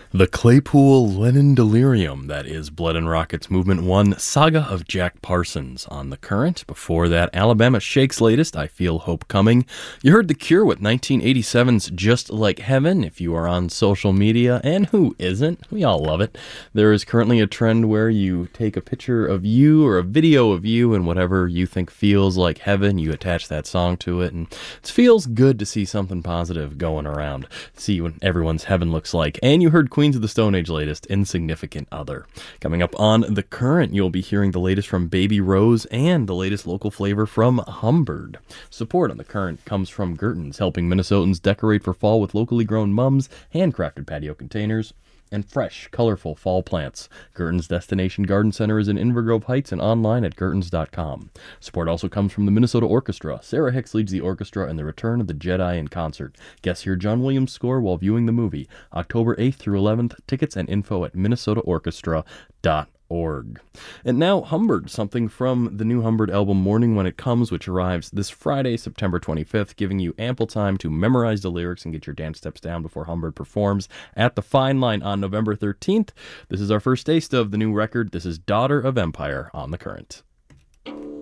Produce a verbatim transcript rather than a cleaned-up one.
The Claypool Lennon Delirium, that is Blood and Rockets Movement one, Saga of Jack Parsons on The Current. Before that, Alabama Shake's latest, I Feel Hope Coming. You heard The Cure with nineteen eighty-seven's Just Like Heaven, if you are on social media, and who isn't? We all love it. There is currently a trend where you take a picture of you or a video of you and whatever you think feels like heaven, you attach that song to it, and it feels good to see something positive going around, see what everyone's heaven looks like. And you heard Queens of the Stone Age latest, Insignificant Other. Coming up on The Current, you'll be hearing the latest from Baby Rose and the latest local flavor from Humbird. Support on The Current comes from Gerton's, helping Minnesotans decorate for fall with locally grown mums, handcrafted patio containers, and fresh, colorful fall plants. Gerton's Destination Garden Center is in Inver Grove Heights and online at gertons dot com. Support also comes from the Minnesota Orchestra. Sarah Hicks leads the orchestra in the Return of the Jedi in concert. Guests hear John Williams' score while viewing the movie. October eighth through eleventh. Tickets and info at minnesota orchestra dot org. And now Humbird, something from the new Humbird album Morning When It Comes, which arrives this Friday, September twenty-fifth, giving you ample time to memorize the lyrics and get your dance steps down before Humbird performs at the Fine Line on November thirteenth. This is our first taste of the new record. This is Daughter of Empire on The Current.